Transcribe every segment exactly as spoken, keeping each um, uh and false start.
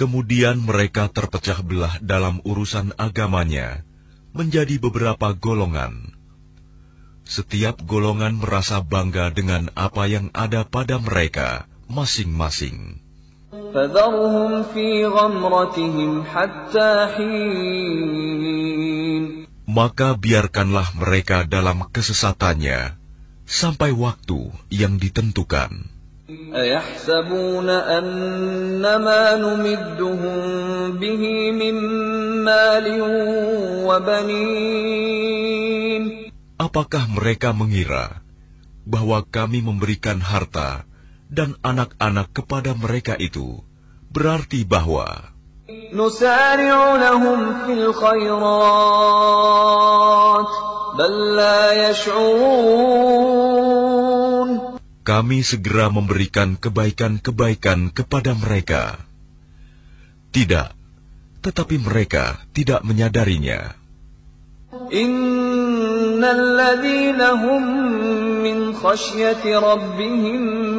Kemudian mereka terpecah belah dalam urusan agamanya menjadi beberapa golongan. Setiap golongan merasa bangga dengan apa yang ada pada mereka masing-masing. فَذَرْهُمْ فِي غَمْرَتِهِمْ حَتَّى حِينٍ. Maka biarkanlah mereka dalam kesesatannya sampai waktu yang ditentukan. أَيَحْسَبُونَ أَنَّمَا نُمِدُّهُم بِهِ مِن مَّالٍ وَبَنِينَ. Apakah mereka mengira bahwa kami memberikan harta dan anak-anak kepada mereka itu berarti bahwa نُسَارِعُ لَهُمْ فِي الْخَيْرَاتِ بَل لَّا يَشْعُرُونَ. kami segera memberikan kebaikan-kebaikan kepada mereka. Tidak, tetapi mereka tidak menyadarinya. Innal ladzina hum min khasyati rabbihim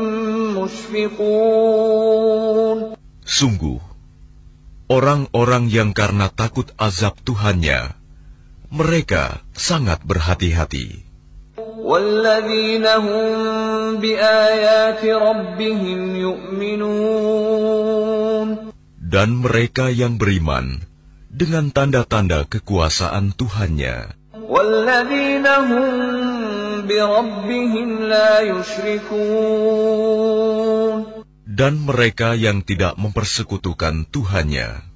mushfiqun. Sungguh, orang-orang yang karena takut azab Tuhannya, mereka sangat berhati-hati. Walladzina hum biayati rabbihim yu'minun. Dan mereka yang beriman dengan tanda-tanda kekuasaan Tuhannya. Walladzina hum bi rabbihim la yusyrikun. Dan mereka yang tidak mempersekutukan Tuhannya.